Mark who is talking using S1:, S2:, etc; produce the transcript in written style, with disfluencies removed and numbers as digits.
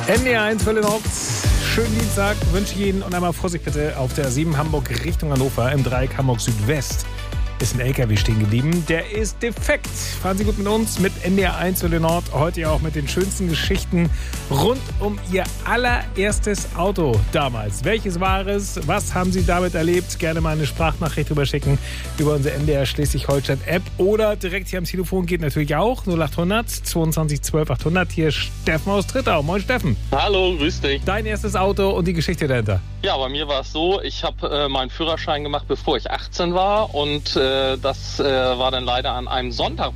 S1: NDR1 Welle Nord. Schönen Dienstag wünsche ich Ihnen und einmal Vorsicht bitte auf der 7 Hamburg Richtung Hannover im Dreieck Hamburg Südwest. Ist ein LKW stehen geblieben. Der ist defekt. Fahren Sie gut mit uns, mit NDR1 Welle Nord. Heute ja auch mit den schönsten Geschichten rund um Ihr allererstes Auto damals. Welches war es? Was haben Sie damit erlebt? Gerne mal eine Sprachnachricht drüber schicken über unsere NDR Schleswig-Holstein-App oder direkt hier am Telefon geht natürlich auch 0800 22 12 800. Hier Steffen aus Trittau. Moin Steffen.
S2: Hallo, grüß dich.
S1: Dein erstes Auto und die Geschichte dahinter.
S2: Ja, bei mir war es so, ich habe meinen Führerschein gemacht, bevor ich 18 war und das war dann leider an einem Sonntag,